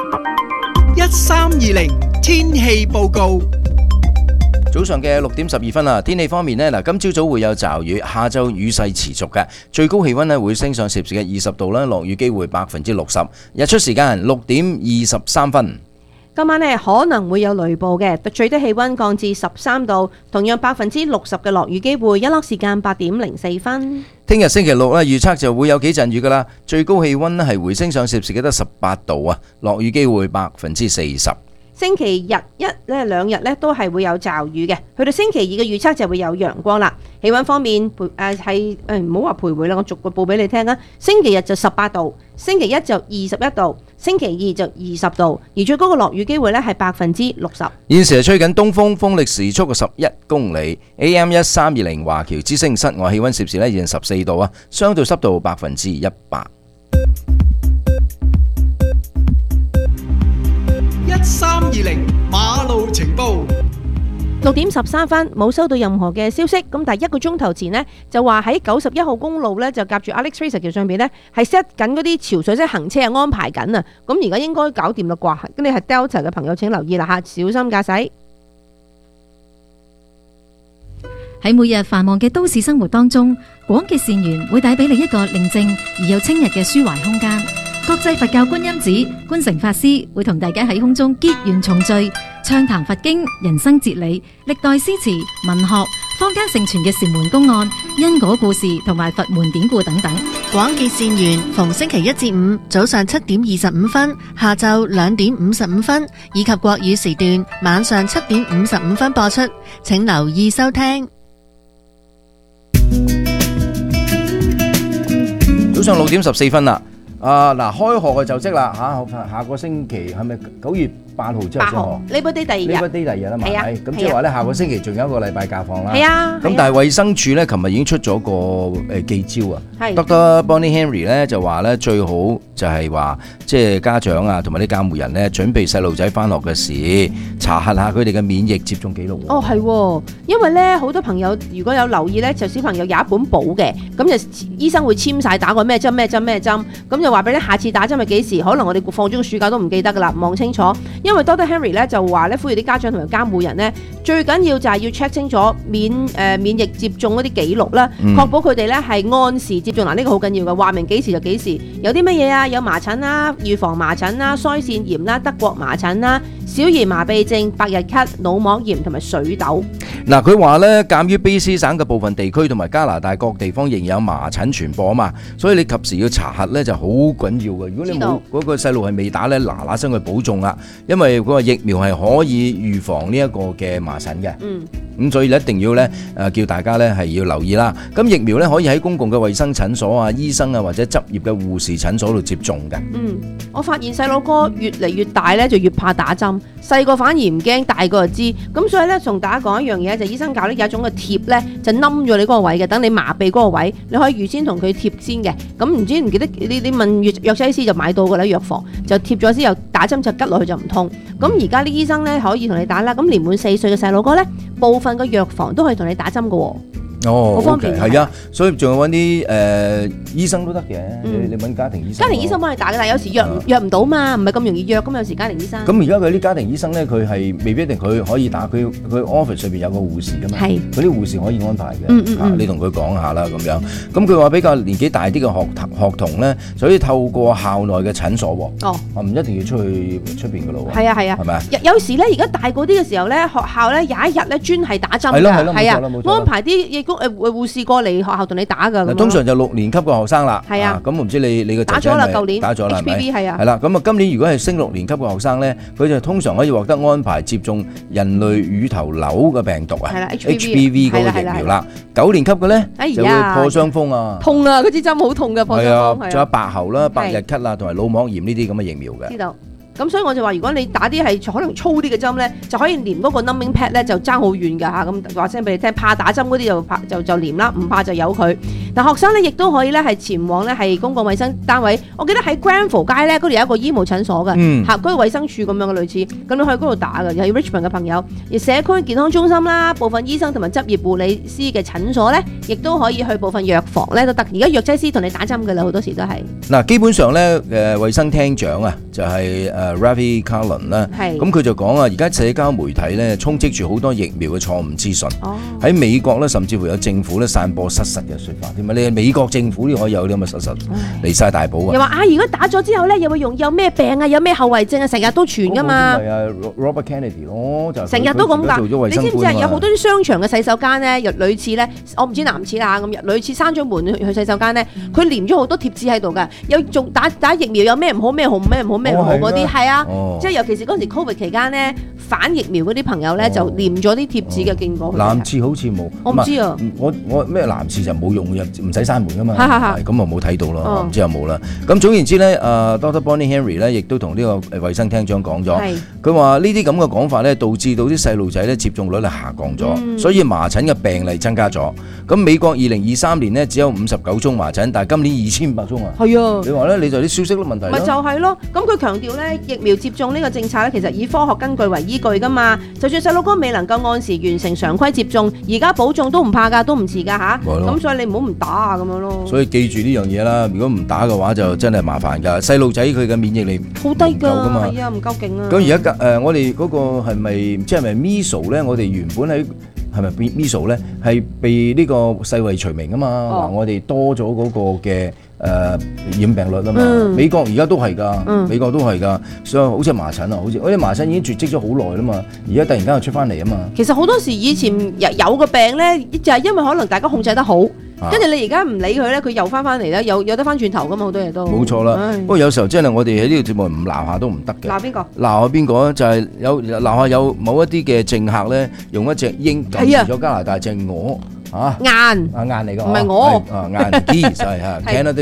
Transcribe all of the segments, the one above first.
1320天氣報告。 早上嘅6點12分啦，天氣方面呢，今朝早會有驟雨，下晝雨勢持續嘅，最高氣溫呢會升上攝氏嘅20度啦，落雨機會60%，日出時間6點23分。 今晚呢可能會有雷暴嘅，最低氣溫降至13度，同樣60%嘅落雨機會，日落時間8點04分。 聽日星期六呢預測就會有幾陣雨噶啦，最高氣溫呢係回升上攝氏嘅得18度啊，落雨機會40%。 星期日兩日都係會有驟雨嘅，去到星期二嘅預測就會有陽光啦。氣溫方面唔好話徘徊啦，我逐個報俾你聽啊。星期日就18度，星期一就21度，星期二就20度，而最高嘅落雨機會係60%。 現時係吹緊東風，風力時速11公里 ，AM 1320華僑之聲，室外氣溫攝氏呢現14度啊，相對濕度100%。 1320馬路情報。 6點13分，冇收到任何嘅消息。咁但係1個鐘頭前呢，就話喺91號公路呢，就夾住 Alex Fraser 橋上邊呢，係 set 緊嗰啲潮水式行車安排緊啊。咁而家應該搞掂啦啩？咁你係 Delta 嘅朋友請留意啦吓，小心駕駛。 喺每日繁忙嘅都市生活當中，廣結善緣會帶俾你一個寧靜而又清逸嘅抒懷空間。國際佛教觀音寺觀誠法師會同大家喺空中結緣重聚，暢談佛經、人生哲理、歷代詩詞、文學、坊間盛傳嘅禪門公案、因果故事同埋佛門典故等等。 廣結善緣逢星期一至五早上7點25分、下晝2點55分，以及國語時段晚上7點55分播出，請留意收聽。 早上6點14分啦。開學嘅就職啦嚇，下個星期係咪9月8號之後先學 ？Labor Day 第二日。Labor Day 第二日啦嘛，咁即係係話咧，下個星期仲有一個禮拜假放啦。 係啊。 咁但係衛生署咧，琴日已經出咗個記招啊。 係。 Dr. Bonnie Henry 咧就話咧，最好就係話即係家長啊同埋啲監護人咧，準備細路仔翻學嘅時，查核下佢哋嘅免疫接種記錄。 哦，係喎，因為咧好多朋友如果有留意咧，就小朋友有一本簿嘅，咁就醫生會簽晒打過咩針，咁就話俾你下次打針係幾時，可能我哋放咗個暑假都唔記得噶啦，望清楚。因為 Dr. Henry 咧就話咧，呼籲啲家長同埋監護人咧，最緊要就係要 check 清楚免疫接種嗰啲記錄啦，確保佢哋咧係按時接種。嗱，呢個好緊要嘅，話明幾時就幾時。有啲乜嘢啊？有麻疹啦、預防麻疹啦、腮腺炎啦、德國麻疹啦、小兒麻痹症、百日咳、腦膜炎同埋水痘。 嗱，佢話咧，鑑於卑詩省嘅部分地區同埋加拿大各地方仍有麻疹傳播啊嘛，所以你及時要查核咧就好緊要嘅。如果你冇嗰個細路係未打咧，嗱聲去保重啦，因為嗰個疫苗係可以預防呢一個嘅麻疹嘅。咁所以一定要咧叫大家咧係要留意啦。咁疫苗咧可以喺公共嘅衛生診所啊、醫生啊或者執業嘅護士診所度接種嘅。 我發現細佬哥越嚟越大咧，就越怕打針。細個反而唔驚，大個就知。咁所以咧，同大家講一樣嘢，就醫生教呢有一種嘅貼咧，就冧咗你嗰個位嘅，等你麻痹嗰個位，你可以預先同佢貼先嘅。咁唔記得你問藥劑師就買到㗎啦，藥房就貼咗之後打針就吉落去就唔痛。咁而家啲醫生咧可以同你打啦。咁年滿4歲嘅細佬哥咧，部分嘅藥房都可以同你打針㗎喎。好方便係啊，所以仲有揾啲醫生都得嘅。你揾家庭醫生， 家庭醫生幫你打嘅，但係有時約唔到嘛，唔係咁容易約咁，有時家庭醫生。 咁而家佢啲家庭醫生咧，佢係未必一定佢可以打，佢 office 上邊有個護士噶嘛，佢啲護士可以安排嘅。你同佢講下啦咁樣。咁佢話比較年紀大啲嘅學童咧，所以透過校內嘅診所喎。唔一定要出邊噶咯喎。 係啊， 係咪啊？ 有時咧，而家大個啲嘅時候咧，學校咧有一日咧專係打針㗎，係啊，安排啲護士過嚟學校同你打㗎。 通常就6年級嘅學生啦。 係啊。 咁唔知你個打咗啦，舊年打咗啦，係咪？ HPV 係啊。 係啦，咁啊，今年如果係升6年級嘅學生咧，佢就通常可以獲得安排接種人類乳頭瘤嘅病毒啊。 係啦 ，HPV 嗰個疫苗啦。9年級嘅咧就會破傷風啊。 痛啊！嗰支針好痛㗎，破傷風。係啊， 仲有白喉啦、百日咳啊，同埋腦膜炎呢啲咁嘅疫苗嘅。 知道。咁所以我就話，如果你打啲係可能粗啲嘅針咧，就可以黏嗰個 numbing pad 咧，就爭好遠㗎嚇。咁話聲俾你聽，怕打針嗰啲就黏啦，唔怕就由佢。但學生咧亦都可以咧係前往咧係公共衛生單位。我記得喺 Granville 街咧嗰度有一個醫務診所嘅，嗰個衛生署咁樣嘅類似，咁你去嗰度打嘅。又係 Richmond 嘅朋友，而社區健康中心啦，部分醫生同埋執業護理師嘅診所咧，亦都可以去部分藥房咧都得。而家藥劑師同你打針㗎啦，好多時都係。 嗱，基本上咧衛生廳長啊， 就係Ravi Kahlon 啦。 係咁佢就講啊，而家社交媒體咧充斥住好多疫苗嘅錯誤資訊。 哦喺美國咧，甚至乎有政府咧散播失實嘅説法。點解？你係美國政府都可以有啲咁嘅失實，離晒大譜啊！ 又話啊，如果打咗之後咧，又會有咩病啊，有咩後遺症啊，成日都傳噶嘛。 係啊 ，Robert Kennedy 咯，就成日都咁㗎。 你知唔知啊？有好多啲商場嘅洗手間咧，又類似咧，我唔知男廁啦咁，類似閂咗門去洗手間咧，佢黏咗好多貼紙喺度㗎。有仲打疫苗有咩唔好咩好咩唔好咩唔好嗰啲係啊，即係尤其是嗰時 Covid 期間咧，反疫苗嗰啲朋友咧就黏咗啲貼紙嘅，見過。 男廁好似冇， 我唔知啊。 我咩男廁就冇用嘅，唔使閂門㗎嘛。 係咁啊冇睇到咯，唔知有冇啦。咁總言之咧，Dr. Bonnie Henry 咧亦都同呢個衛生廳長講咗，佢話呢啲咁嘅講法咧，導致到啲細路仔咧接種率係下降咗，所以麻疹嘅病例增加咗。咁美國2023年咧只有59宗麻疹，但係今年2500宗啊。係啊，你話咧你就啲消息嘅問題。 咪就係咯，咁佢強調咧疫苗接種呢個政策咧，其實以科學根據為依據㗎嘛。就算細路哥未能夠按時完成常規接種，而家保種都唔怕㗎，都唔遲㗎嚇。咁所以你唔好唔打啊咁樣咯。 所以記住呢樣嘢啦，如果唔打嘅話就真係麻煩㗎。細路仔佢嘅免疫力好低㗎， 嘛， 係啊，唔夠勁啊。 咁而家我哋嗰個係咪即係咪 Measles 咧？我哋原本喺係咪 Measles 咧？係被呢個世衛除名啊嘛，話我哋多咗嗰個嘅染病率啊嘛。美國而家都係㗎，美國都係㗎，所以好似麻疹啊，好似嗰啲麻疹已經絕跡咗好耐啦嘛，而家突然間又出翻嚟啊嘛。 其實好多時以前有個病咧，就係因為可能大家控制得好。跟住你而家唔理佢咧，佢又翻嚟咧，有得翻轉頭噶嘛，好多嘢都。冇錯啦，不過有時候真係我哋喺呢個節目唔鬧下都唔得嘅。鬧邊個？鬧下邊個就係鬧下有某一啲嘅政客咧，用一隻鷹撳住咗加拿大隻鵝雁嚟㗎，唔係鵝雁 geese 係嚇 Canada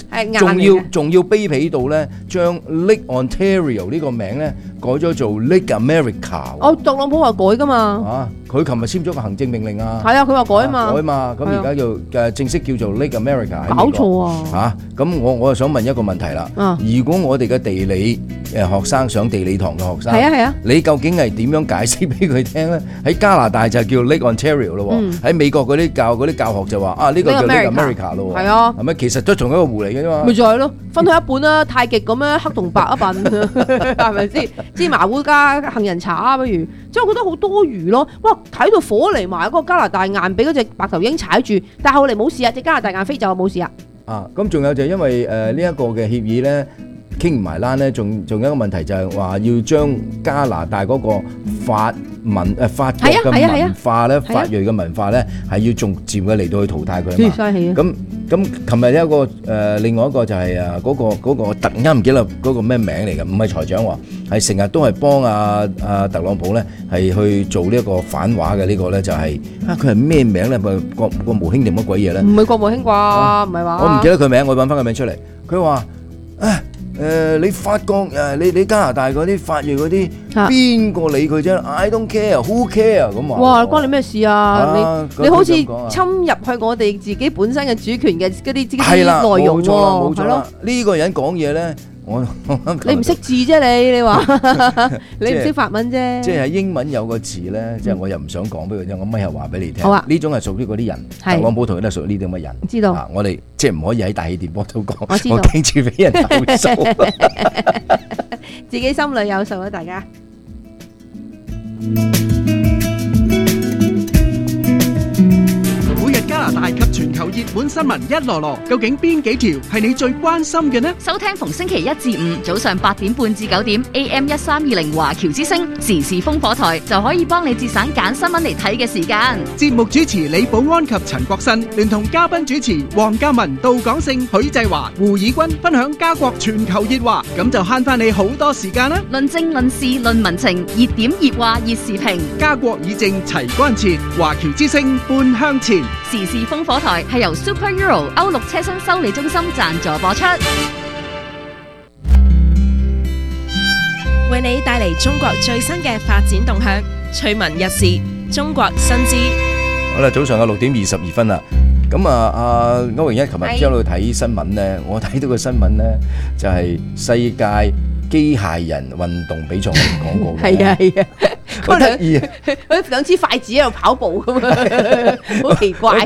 geese，仲要卑鄙到咧，將 Lake Ontario 呢個名咧改咗做 Lake America。 特朗普話改㗎嘛。 佢琴日簽咗個行政命令啊！ 係啊，佢話改啊嘛， 改嘛，咁而家就正式叫做 Lake America。 搞錯啊！ 咁我就想問一個問題啦。如果我哋嘅地理學生上地理堂嘅學生，係啊，你究竟係點樣解釋俾佢聽咧？喺加拿大就叫 Lake Ontario 咯，喺美國嗰啲教學就話呢個叫 Lake America 咯，係啊，係咪其實都仲一個湖嚟嘅啫嘛？咪就係咯，分開一半啦，太極咁樣黑同白一半，係咪先？芝麻糊加杏仁茶啊，不如，即係我覺得好多餘咯。哇！睇到火嚟埋，嗰個加拿大雁俾嗰隻白頭鷹踩住，但係後嚟冇事啊，隻加拿大雁飛走冇事啊。 咁仲有就係因為呢一個嘅協議咧傾唔埋欄咧，仲有一個問題就係話要將加拿大嗰個法國嘅文化咧，法裔嘅文化咧係要逐漸嘅嚟到去淘汰佢啊嘛。咁琴日有一個另外一個就係嗰個突然間唔記得嗰個咩名嚟嘅，唔係財長喎，係成日都係幫特朗普咧係去做呢一個反話嘅呢個咧就係佢係咩名咧？國務卿定乜鬼嘢咧？唔係國務卿啩？唔係話我唔記得佢名，我揾翻個名出嚟。佢話你法國你加拿大嗰啲法裔嗰啲邊個理佢啫 ？I don't care，who care 咁話。哇！關你咩事啊？你好似侵入去我哋自己本身嘅主權嘅嗰啲內容喎。冇錯啦，冇錯啦。呢個人講嘢咧，你唔識字啫，你話你唔識法文啫。即係英文有個字咧，即係我又唔想講俾佢聽，我咪又話俾你聽。好啊，呢種係屬於嗰啲人，特朗普同佢都係屬於呢啲咁嘅人。知道。我哋即係唔可以喺大氣電波度講，我驚住俾人投訴。自己心裏有數啊，大家。 加拿大及全球熱門新聞一籮籮，究竟邊幾條係你最關心嘅呢？ 收聽逢星期一至五早上8點半至9點 AM 1320華僑之聲時事烽火台就可以幫你節省揀新聞嚟睇嘅時間。節目主持李寶安及陳國新聯同嘉賓主持黃嘉文、杜廣勝、許濟華、胡以軍分享加國全球熱話，咁就慳翻你好多時間啦！論政論事論民情，熱點熱話熱時評，加國議政齊關切，華僑之聲半向前。時事烽火台係由 Super Euro 歐陸車身修理中心贊助播出， 為你帶嚟中國最新嘅發展動向，趣聞日事，中國新知。 好啦，早上嘅6點22分啦。咁阿歐榮一琴日朝早睇新聞咧，我睇到個新聞咧就係世界機械人運動比賽講過嘅。係啊係啊。好得意啊！佢兩支筷子喺度跑步咁啊，好奇怪。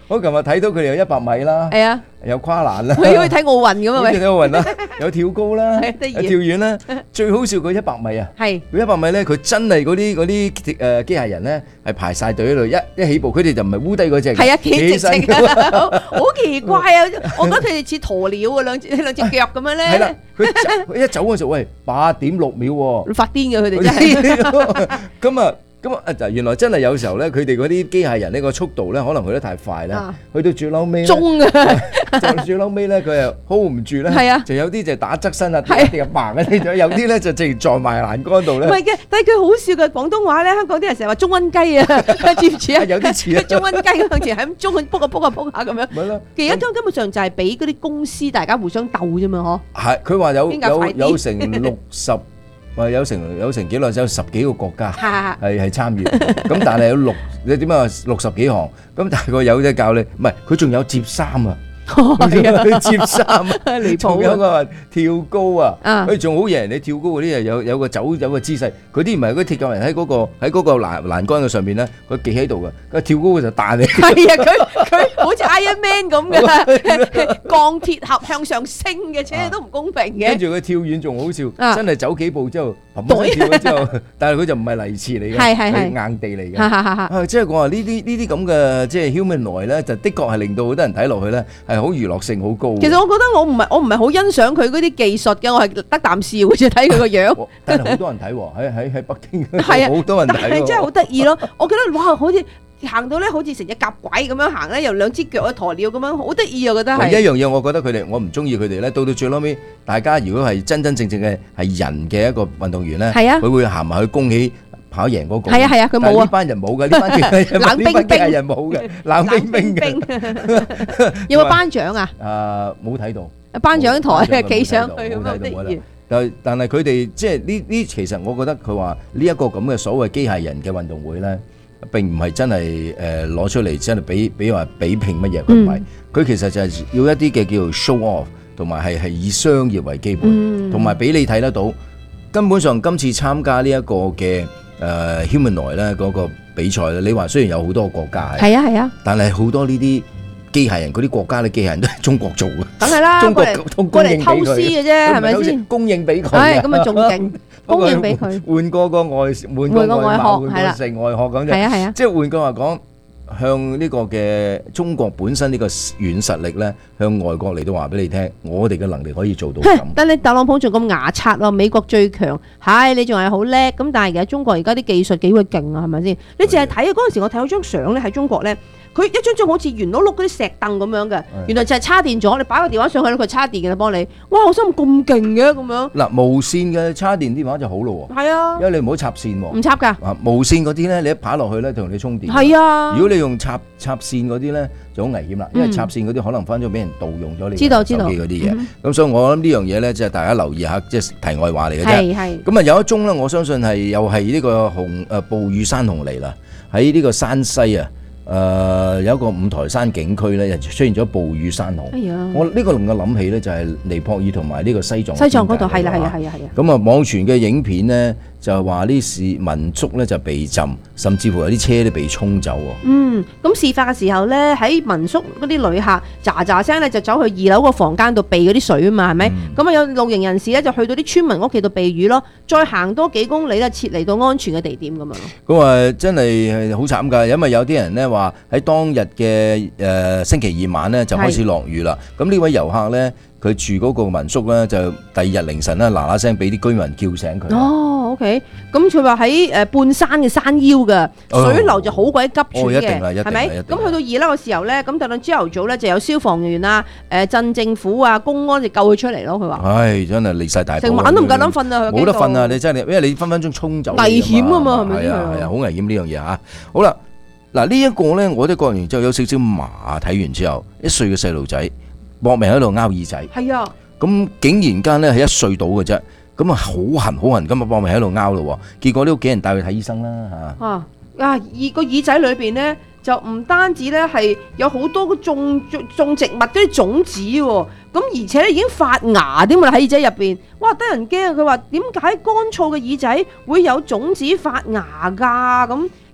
我琴日睇到佢哋有100米啦， 係啊， 有跨欄啦， 佢好似睇奧運咁啊， 好似睇奧運啦，有跳高啦， 係得意有跳遠啦。最好笑佢100米啊！ 係佢100米咧，佢真係嗰啲機械人咧係排晒隊喺度，一起步佢哋就唔係烏低嗰隻， 係啊，企直身直啊，好奇怪啊！我覺得佢哋似鴕鳥啊，兩隻腳咁樣咧。 係啦，佢一走嗰陣時，喂8.6秒喎， 發癲嘅佢哋真係。 咁啊，原來真係有時候咧，佢哋嗰啲機械人呢個速度咧，可能去得太快咧，去到最嬲尾， 中啊！ 就最嬲尾咧，佢又 hold 唔住咧， 係啊， 就有啲就打側身啊，跌入盲嘅呢種，有啲咧就直撞埋欄杆度咧。唔係嘅，但係佢好笑嘅廣東話咧，香港啲人成日話中瘟雞啊，知唔知啊？ 有啲似啊， 中瘟雞向前係咁中，卜下咁樣。 咪咯， 其實根本上就係俾嗰啲公司大家互相鬥啫嘛，嗬。 係，佢話有成60。話有成幾耐，有10幾個國家係參與，咁但係有你點解話60幾行？咁但係個有隻教你，唔係佢仲有接衫啊！佢接衫啊，仲有個跳高啊，佢仲好贏。你跳高嗰啲有個走有個姿勢，佢啲唔係嗰啲鐵甲人喺嗰個欄杆嘅上邊咧，佢企喺度嘅，佢跳高佢就彈你。係啊，佢好似 Iron Man 咁嘅，鋼鐵俠向上升嘅，車都唔公平嘅。跟住佢跳遠仲好笑，真係走幾步之後，砰跳咗之後，但係佢就唔係泥池嚟嘅，係硬地嚟嘅。即係我話呢啲咁嘅即係 humanoid 咧，就的確係令到好多人睇落去咧係好娛樂性好高。其實我覺得我唔係好欣賞佢嗰啲技術嘅，我係得啖笑嘅啫，睇佢個樣。但係好多人睇喎，喺北京好多人睇喎，真係好得意咯！我覺得哇，好似行到咧，好似成隻甲鬼咁樣行咧，又兩支腳啊鴕鳥咁樣，好得意啊！我覺得係。一樣嘢，我覺得佢哋，我唔中意佢哋咧。到最撈尾，大家如果係真真正正嘅係人嘅一個運動員咧，佢會行埋去恭喜跑贏嗰個。係啊，佢冇啊。呢班人冇嘅，呢班冷冰冰係人冇嘅，冷冰冰嘅。有冇頒獎啊？冇睇到。頒獎台企上去咁樣得意。但係佢哋即係呢，其實我覺得佢話呢一個咁嘅所謂機械人嘅運動會咧，並唔係真係攞出嚟真係比拼乜嘢，佢唔係。佢其實就係要一啲嘅叫做 show off，同埋係以商業為基本，同埋俾你睇得到。根本上今次參加呢一個嘅humanoid 咧嗰個比賽咧，你話雖然有好多個國家係啊，但係好多呢啲機械人嗰啲國家嘅機械人都係中國做嘅，梗係啦，中國過嚟偷師嘅啫，係咪先？供應俾佢，咁啊仲勁，供應俾佢，換個外殼，係啦，成外殼咁就，係啊，即係換句話講，向呢個嘅中國本身呢個軟實力咧，向外國嚟到話俾你聽，我哋嘅能力可以做到咁。但係特朗普仲咁牙刷咯，美國最強，係你仲係好叻，咁但係而家中國而家啲技術幾會勁啊，係咪先？你淨係睇嗰陣時，我睇到張相咧喺中國咧。佢一張張好似圓碌碌嗰啲石凳咁樣嘅，原來就係叉電咗。你擺個電話上去咧，佢叉電嘅啦，幫你。哇！我心咁勁嘅咁樣。嗱，無線嘅叉電電話就好咯喎。係啊，因為你唔好插線喎。唔插㗎。無線嗰啲咧，你一擺落去咧，同你充電。係啊。如果你用插線嗰啲咧，就好危險啦，因為插線嗰啲可能分咗俾人盜用咗你手機嗰啲嘢。咁所以我諗呢樣嘢咧，即係大家留意下，即係題外話嚟嘅啫。係。咁啊有一宗咧，我相信係又係呢個暴雨山洪嚟啦，喺呢個山西啊。有一個五台山景區咧，出現咗暴雨山洪。我呢個能夠諗起咧，就係尼泊爾同埋呢個西藏嗰度，係啦。咁啊，網傳嘅影片咧，就係話啲民宿咧就被浸，甚至乎有啲車都被沖走喎。咁事發嘅時候咧，喺民宿嗰啲旅客喳喳聲咧就走去2樓個房間度避嗰啲水啊嘛，係咪？咁啊有露營人士咧就去到啲村民屋企度避雨咯，再行多幾公里咧，撤離到安全嘅地點咁樣。咁啊真係好慘㗎，因為有啲人咧話喺當日嘅星期2晚咧就開始落雨啦。咁呢位遊客咧，佢住嗰個民宿咧，就第2日凌晨咧嗱嗱聲俾啲居民叫醒佢。OK， 咁佢話喺半山嘅山腰嘅水流就好鬼急促嘅，係咪？咁去到2樓嘅時候咧，咁等到朝頭早咧就有消防員啊、鎮政府啊、公安就救佢出嚟咯。佢話：唉，真係離曬大譜，成晚都唔夠膽瞓啊！冇得瞓啊！你真係，因為你分分鐘衝走，危險啊嘛，係咪？係啊，好危險呢樣嘢嚇。好啦，嗱呢一個咧，我都講完之後有少少麻，睇完之後，1歲嘅細路仔搏命喺度拗耳仔，係啊，咁竟然間咧係1歲到嘅啫。咁啊，好痕，咁啊，搏命喺度拗咯喎，結果呢屋企人帶佢睇醫生啦嚇。個耳仔裏邊咧，就唔單止咧係有好多個種植物嗰啲種子喎，咁而且咧已經發芽添嘛喺耳仔入邊，哇！得人驚啊！佢話點解乾燥嘅耳仔會有種子發芽㗎？咁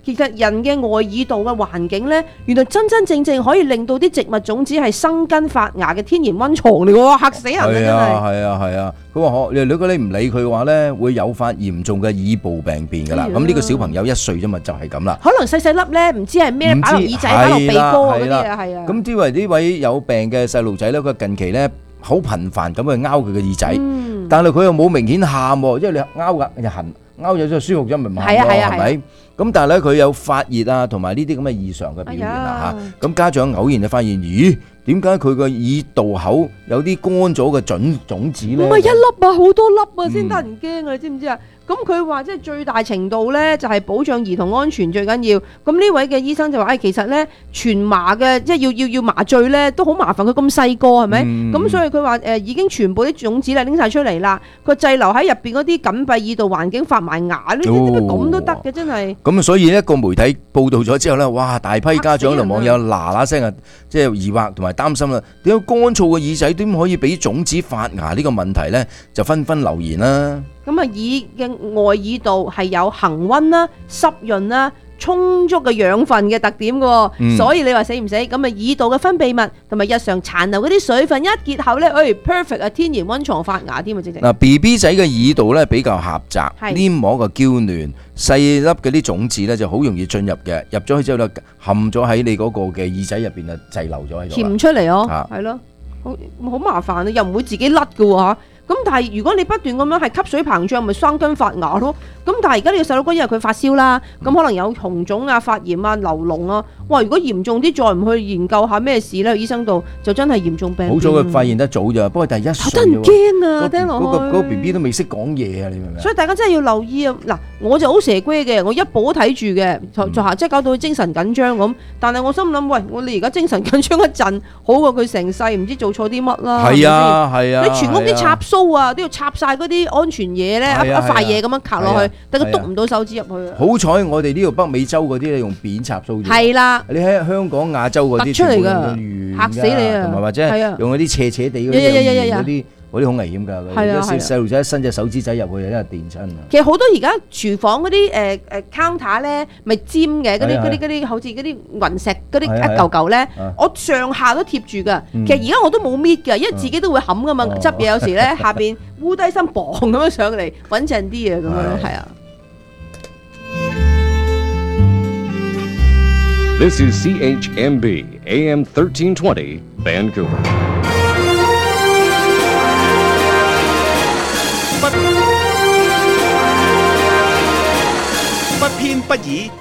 其實人嘅外耳道嘅環境咧，原來真真正正可以令到啲植物種子係生根發芽嘅天然溫床嚟喎，嚇死人啊！真係。 係啊，佢話如果你唔理佢嘅話咧，會誘發嚴重嘅耳部病變㗎啦。咁呢個小朋友1歲啫嘛，就係咁啦。 可能細粒咧，唔知係咩擺落耳仔、擺落鼻哥嗰啲啊，係啊。 咁呢位有病嘅細路仔咧，佢近期咧好頻繁咁去拗佢嘅耳仔，但係佢又冇明顯喊喎，因為你拗㗎又痕，拗咗之後舒服咗咪唔喊咯，係咪？咁但係咧佢有發熱啊，同埋呢啲咁嘅異常嘅表現啦嚇。咁家長偶然就發現，咦？點解佢個耳道口有啲乾咗嘅種子咧？ 唔係一粒啊，好多粒啊，先得人驚啊！你知唔知啊？咁佢話即係最大程度咧，就係保障兒童安全最緊要。咁呢位嘅醫生就話：其實咧全麻嘅，即係要麻醉咧，都好麻煩。佢咁細個係咪？咁所以佢話已經全部啲種子咧拎晒出嚟啦。佢滯留喺入邊嗰啲緊閉耳道環境發埋芽，呢啲點解咁都得嘅？真係。 咁所以一個媒體報導咗之後咧，哇！大批家長同網友嗱聲啊，即係疑惑同埋擔心啦。點解乾燥嘅耳仔點可以俾種子發芽呢個問題咧？就紛紛留言啦。 咁啊，耳嘅外耳道係有恆溫啦、濕潤啦、充足嘅養分嘅特點嘅，所以你話死唔死？咁啊，耳道嘅分泌物同埋日常殘留嗰啲水分一結合咧，perfect 啊，天然溫床發芽添啊，直情。嗱 ，BB 仔嘅耳道咧比較狹窄，黏膜嘅嬌嫩，細粒嗰啲種子咧就好容易進入嘅，入咗去之後咧陷咗喺你嗰個嘅耳仔入邊啊，滯留咗喺度。 鉗唔出嚟哦，係咯，好麻煩啊，又唔會自己甩嘅喎嚇。咁但係如果你不斷咁樣係吸水膨脹，咪生根發芽咯。咁但係而家呢個細路哥因為佢發燒啦，咁可能有紅腫啊、發炎啊、流膿啊。哇！如果嚴重啲，再唔去研究下咩事咧，醫生度就真係嚴重病。 好彩佢發現得早咋，不過第1歲得人驚啊！聽落去嗰個 BB 都未識講嘢啊！你明唔明？ 所以大家真係要留意啊！嗱，我就好蛇龜嘅，我一步都睇住嘅，即係搞到佢精神緊張咁。但係我心諗，喂，我哋而家精神緊張一陣，好過佢成世唔知做錯啲乜啦。 係啊，係啊！ 你全屋啲插蘇啊，都要插晒嗰啲安全嘢咧，一塊嘢咁樣卡落去，等佢篤唔到手指入去。 好彩我哋呢度北美洲嗰啲咧用扁插蘇。 係啦。 你喺香港、亞洲嗰啲出嚟㗎，嚇死你啊！ 同埋或者用嗰啲斜斜地嗰啲好危險㗎。細路仔伸隻手指仔入去，因為電親啊。 其實好多而家廚房嗰啲counter 咧，咪尖嘅嗰啲好似嗰啲雲石嗰啲一嚿嚿咧，我上下都貼住㗎。其實而家我都冇搣㗎，因為自己都會冚㗎嘛。執嘢有時咧下邊烏低身磅咁樣上嚟，穩陣啲啊咁樣係啊。 This is CHMB AM 1320 Vancouver. 不偏不倚，